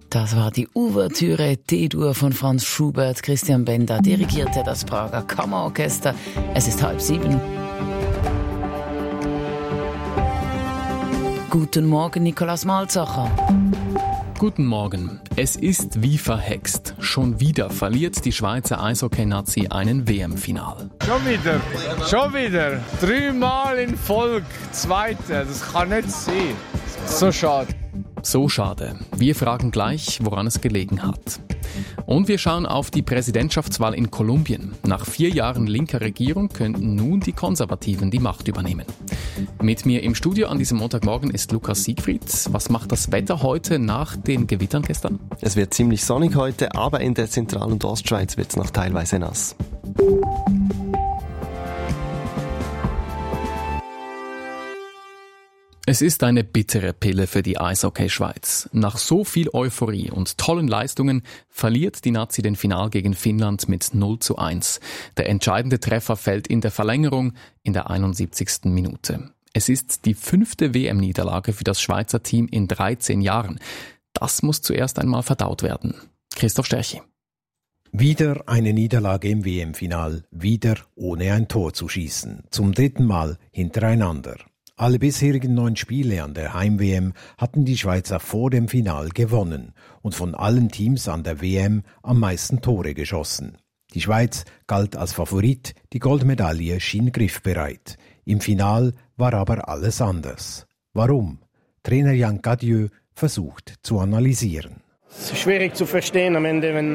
Das war die Ouvertüre D-Dur von Franz Schubert. Christian Benda dirigierte das Prager Kammerorchester. Es ist 6:30. Guten Morgen, Nikolaus Malzacher. Guten Morgen. Es ist wie verhext. Schon wieder verliert die Schweizer Eishockey-Nazi einen WM-Final. Schon wieder. 3-mal in Folge. Zweite. Das kann nicht sein. So schade. So schade. Wir fragen gleich, woran es gelegen hat. Und wir schauen auf die Präsidentschaftswahl in Kolumbien. Nach 4 Jahren linker Regierung könnten nun die Konservativen die Macht übernehmen. Mit mir im Studio an diesem Montagmorgen ist Lukas Siegfried. Was macht das Wetter heute nach den Gewittern gestern? Es wird ziemlich sonnig heute, aber in der Zentral- und Ostschweiz wird es noch teilweise nass. Es ist eine bittere Pille für die Eishockey-Schweiz. Nach so viel Euphorie und tollen Leistungen verliert die Nazi den Final gegen Finnland mit 0:1. Der entscheidende Treffer fällt in der Verlängerung in der 71. Minute. Es ist die 5. WM-Niederlage für das Schweizer Team in 13 Jahren. Das muss zuerst einmal verdaut werden. Christoph Sterchi. Wieder eine Niederlage im WM-Final, wieder ohne ein Tor zu schießen. Zum 3. Mal hintereinander. Alle bisherigen 9 Spiele an der Heim-WM hatten die Schweizer vor dem Final gewonnen und von allen Teams an der WM am meisten Tore geschossen. Die Schweiz galt als Favorit, die Goldmedaille schien griffbereit. Im Final war aber alles anders. Warum? Trainer Jan Cadieux versucht zu analysieren. Es ist schwierig zu verstehen am Ende, wenn